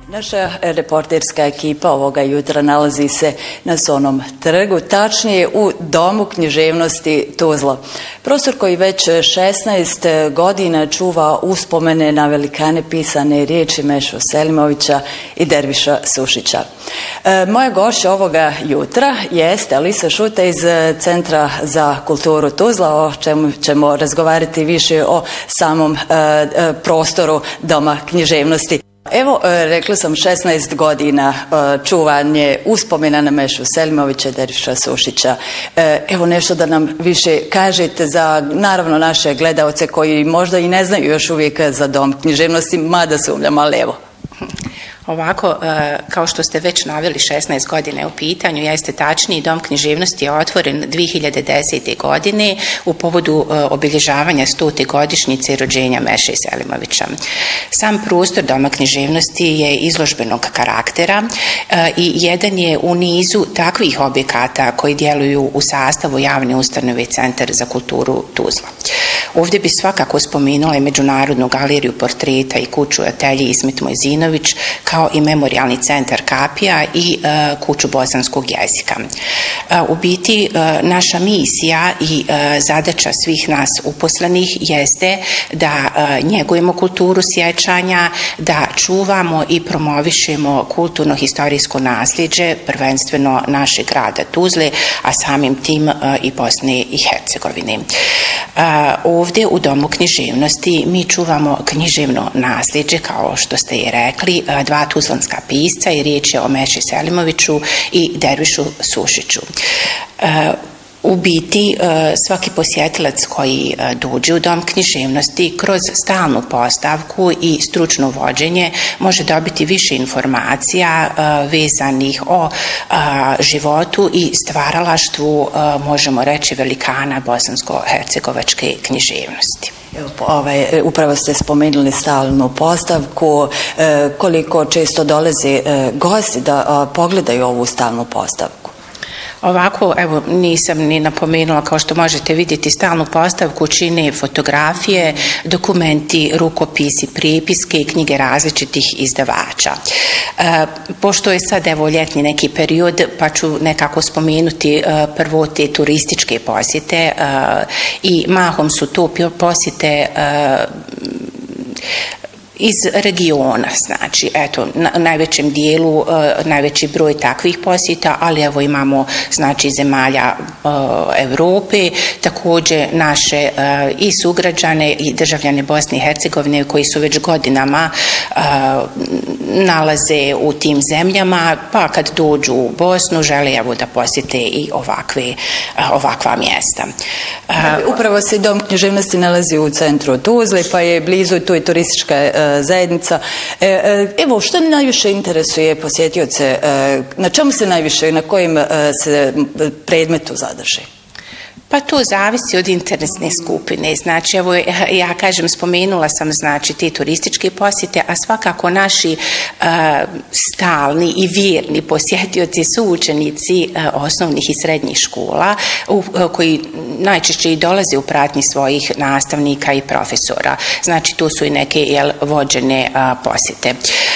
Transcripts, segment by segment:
Naša reporterska ekipa ovoga jutra nalazi se na Sonom trgu, tačnije u Domu književnosti Tuzla. Prostor koji već 16 godina čuva uspomene na velikane pisane riječi Mešu Selimovića i Derviša Sušića. Moja gošća ovoga jutra jeste Alisa Šuta iz Centra za kulturu Tuzla, o čemu ćemo razgovarati više o samom prostoru Doma književnosti. Evo, rekla sam 16 godina čuvanje uspomena na Mešu Selimovića i Derviša Sušića. Evo nešto da nam više kažete za, naravno, naše gledaoce koji možda i ne znaju još uvijek za Dom književnosti, mada sumnjam, ali evo. Ovako, kao što ste već naveli, 16 godina je u pitanju, jeste tačniji. Dom književnosti je otvoren 2010. godine u povodu obilježavanja 100. godišnjice rođenja Meše Selimovića. Sam prostor Doma književnosti je izložbenog karaktera i jedan je u nizu takvih objekata koji djeluju u sastavu javne ustanove Centar za kulturu Tuzla. Ovdje bi svakako spomenula i Međunarodnu galeriju portreta i kuću atelje Ismet Mojzinović, kao i Memorijalni centar Kapija i kuću bosanskog jezika. U biti, naša misija i zadaća svih nas uposlenih jeste da njegujemo kulturu sjećanja, da čuvamo i promovišemo kulturno-historijsko nasljeđe, prvenstveno našeg grada Tuzle, a samim tim i Bosne i Hercegovine. Ovdje u Domu književnosti mi čuvamo književno nasljeđe, kao što ste i rekli, dva tuzlanska pisca, i riječ je o Meši Selimoviću i Dervišu Sušiću. U biti, svaki posjetilac koji dođe u Dom književnosti kroz stalnu postavku i stručno vođenje može dobiti više informacija vezanih o životu i stvaralaštvu, možemo reći, velikana bosansko-hercegovačke književnosti. Upravo ste spomenuli stalnu postavku. Koliko često dolaze gosti da pogledaju ovu stalnu postavku? Ovako, evo, nisam ni napomenula, kao što možete vidjeti, stalnu postavku čine fotografije, dokumenti, rukopisi, prijepiske i knjige različitih izdavača. Pošto je sad, evo, ljetni neki period, pa ću nekako spomenuti prvo te turističke posjete, i mahom su to posjete iz regiona, znači, eto, na najvećem dijelu, najveći broj takvih posjeta, ali evo imamo, znači, zemalja Europe, također naše i sugrađane i državljane Bosne i Hercegovine koji su već godinama nalaze u tim zemljama, pa kad dođu u Bosnu žele, evo, da posjete i ovakva mjesta. Upravo se Dom književnosti nalazi u centru Tuzle, pa je blizu tu i turistička zajednica. Evo, što najviše interesuje posjetioce? Na čemu se najviše, na kojim se predmetu zadrži? Pa to zavisi od interesne skupine. Znači, evo, ja kažem, spomenula sam, znači, te turističke posjete, a svakako naši stalni i vjerni posjetioci su učenici osnovnih i srednjih škola, koji najčešće i dolaze u pratnji svojih nastavnika i profesora. Znači, tu su i neke vođene posjete.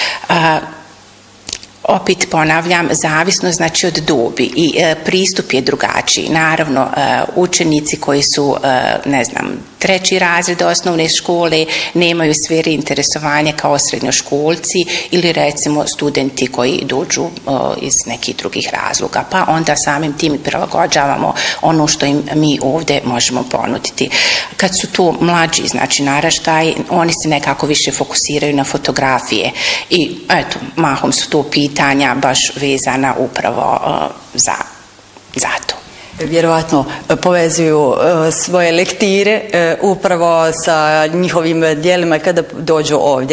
Opet ponavljam, zavisno, znači, od dobi i pristup je drugačiji. Naravno, učenici koji su, ne znam, 3. razred osnovne škole nemaju sfere interesovanja kao srednjoškolci ili, recimo, studenti koji dođu iz nekih drugih razloga, pa onda samim tim prilagođavamo ono što im mi ovdje možemo ponuditi. Kad su tu mlađi, znači, naraštaj, oni se nekako više fokusiraju na fotografije i, eto, mahom su to pitanja baš vezana upravo za to. Vjerovatno povezuju svoje lektire upravo sa njihovim dijelima kada dođu ovdje.